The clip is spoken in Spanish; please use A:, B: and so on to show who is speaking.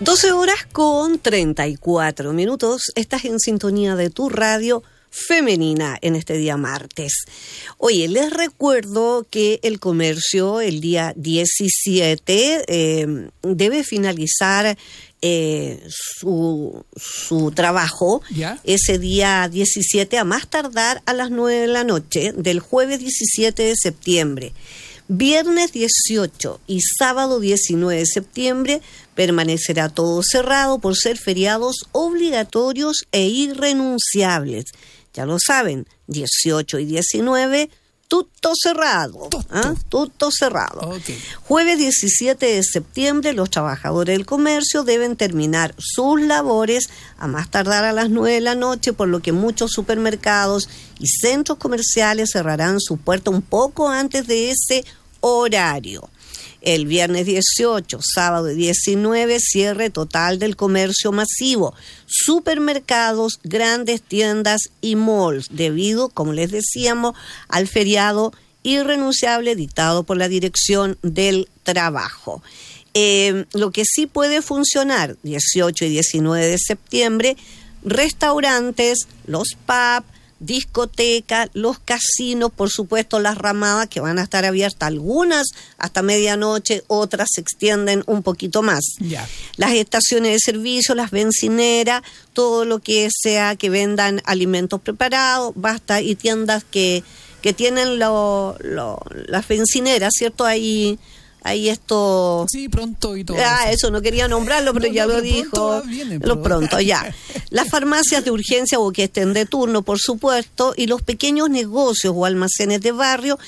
A: 12:34. Estás en sintonía de tu radio femenina en este día martes. Oye, les recuerdo que el comercio el día 17 debe finalizar su trabajo.
B: ¿Ya?
A: Ese día 17 a más tardar a las 9 de la noche del jueves 17 de septiembre. Viernes 18 y sábado 19 de septiembre permanecerá todo cerrado por ser feriados obligatorios e irrenunciables. Ya lo saben, 18 y 19, tutto cerrado. Tutto cerrado.
B: Okay.
A: Jueves 17 de septiembre, los trabajadores del comercio deben terminar sus labores a más tardar a las 9 de la noche, por lo que muchos supermercados y centros comerciales cerrarán su puerta un poco antes de ese horario. El viernes 18, sábado 19, cierre total del comercio masivo, supermercados, grandes tiendas y malls, debido, como les decíamos, al feriado irrenunciable dictado por la Dirección del Trabajo. Lo que sí puede funcionar, 18 y 19 de septiembre, restaurantes, los pubs, discotecas, los casinos, por supuesto las ramadas que van a estar abiertas, algunas hasta medianoche, otras se extienden un poquito más.
B: Ya.
A: Las estaciones de servicio, las bencineras, todo lo que sea que vendan alimentos preparados, basta, y tiendas que tienen las bencineras, ¿cierto? Ahí esto...
B: Sí, pronto y todo.
A: Eso no quería nombrarlo, pero ya lo dijo. Pronto, ya. Las farmacias de urgencia o que estén de turno, por supuesto, y los pequeños negocios o almacenes de barrio